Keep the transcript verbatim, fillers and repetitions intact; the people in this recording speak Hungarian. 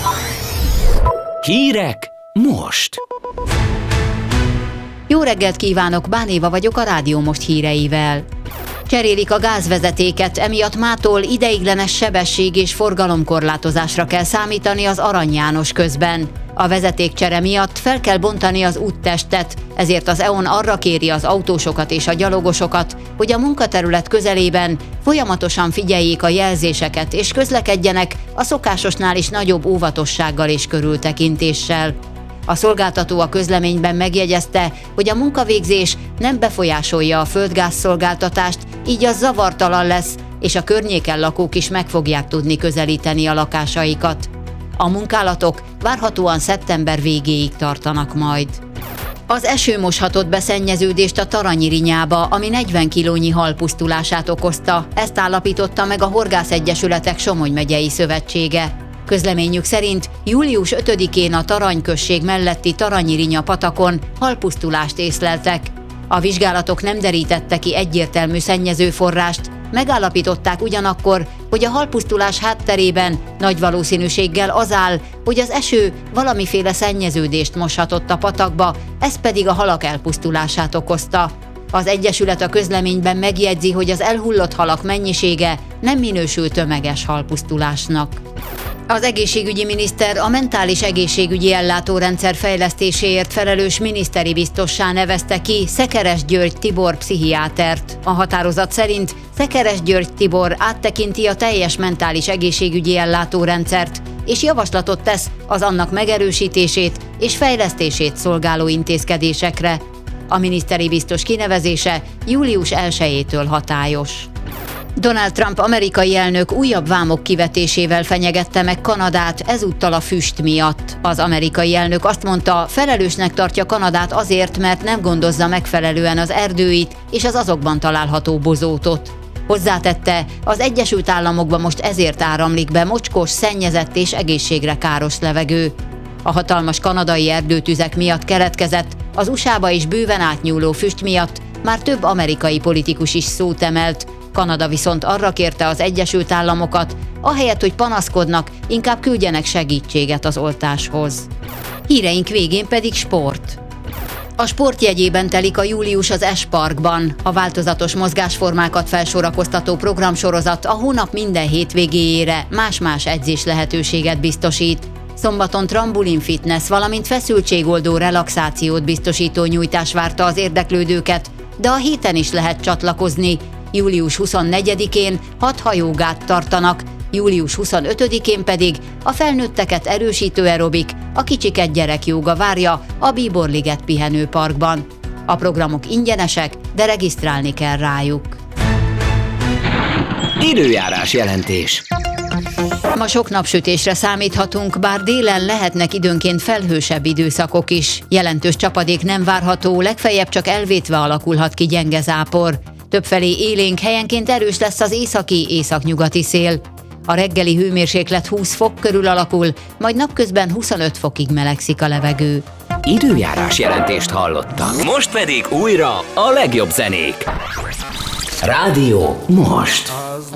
Hírek most! Jó reggelt kívánok, Bán Éva vagyok a Rádió Most híreivel. Cserélik a gázvezetéket, emiatt mától ideiglenes sebesség és forgalomkorlátozásra kell számítani az Arany János közben. A vezetékcsere miatt fel kell bontani az úttestet, ezért az é e on arra kéri az autósokat és a gyalogosokat, hogy a munkaterület közelében folyamatosan figyeljék a jelzéseket és közlekedjenek a szokásosnál is nagyobb óvatossággal és körültekintéssel. A szolgáltató a közleményben megjegyezte, hogy a munkavégzés nem befolyásolja a földgázszolgáltatást, így az zavartalan lesz, és a környéken lakók is meg fogják tudni közelíteni a lakásaikat. A munkálatok várhatóan szeptember végéig tartanak majd. Az eső moshatott be szennyeződést a Taranyirinyába, ami negyven kilónyi hal pusztulását okozta, ezt állapította meg a Horgászegyesületek Somogy megyei szövetsége. Közleményük szerint július ötödikén a Tarany község melletti Taranyirinya patakon halpusztulást észleltek. A vizsgálatok nem derítettek ki egyértelmű szennyezőforrást, megállapították ugyanakkor, hogy a halpusztulás hátterében nagy valószínűséggel az áll, hogy az eső valamiféle szennyeződést moshatott a patakba, ez pedig a halak elpusztulását okozta. Az Egyesület a közleményben megjegyzi, hogy az elhullott halak mennyisége nem minősül tömeges halpusztulásnak. Az egészségügyi miniszter a mentális egészségügyi ellátórendszer fejlesztéséért felelős miniszteri biztossá nevezte ki Szekeres György Tibor pszichiátert. A határozat szerint Szekeres György Tibor áttekinti a teljes mentális egészségügyi ellátórendszert, és javaslatot tesz az annak megerősítését és fejlesztését szolgáló intézkedésekre. A miniszteri biztos kinevezése július elsejétől hatályos. Donald Trump amerikai elnök újabb vámok kivetésével fenyegette meg Kanadát, ezúttal a füst miatt. Az amerikai elnök azt mondta, felelősnek tartja Kanadát azért, mert nem gondozza megfelelően az erdőit és az azokban található bozótot. Hozzátette, az Egyesült Államokba most ezért áramlik be mocskos, szennyezett és egészségre káros levegő. A hatalmas kanadai erdőtüzek miatt keletkezett, az u es á-ba is bőven átnyúló füst miatt már több amerikai politikus is szót emelt. Kanada viszont arra kérte az Egyesült Államokat, ahelyett, hogy panaszkodnak, inkább küldjenek segítséget az oltáshoz. Híreink végén pedig sport. A sport jegyében telik a július az Es-parkban. A változatos mozgásformákat felsorakoztató programsorozat a hónap minden hétvégéjére más-más edzés lehetőséget biztosít. Szombaton trambulin fitness, valamint feszültségoldó relaxációt biztosító nyújtás várta az érdeklődőket, de a héten is lehet csatlakozni. július huszonnegyedikén hatha jógát tartanak, július huszonötödikén pedig a felnőtteket erősítő aerobik, a kicsiket gyerekjóga várja a Bíborliget pihenőparkban. A programok ingyenesek, de regisztrálni kell rájuk. Időjárás jelentés. Ma sok napsütésre számíthatunk, bár délen lehetnek időnként felhősebb időszakok is. Jelentős csapadék nem várható, legfeljebb csak elvétve alakulhat ki gyenge zápor. Többfelé élénk, helyenként erős lesz az északi-északnyugati szél. A reggeli hőmérséklet húsz fok körül alakul, majd napközben huszonöt fokig melegszik a levegő. Időjárás jelentést hallottak. Most pedig újra a legjobb zenék. Rádió Most.